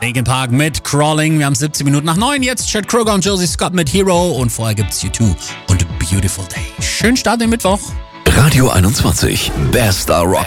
Linkin Park mit Crawling. Wir haben 17 Minuten nach 9. Jetzt Chad Kroeger und Josie Scott mit Hero. Und vorher gibt's U2 und Beautiful Day. Schönen Start in den Mittwoch. Radio 21, bester Rock.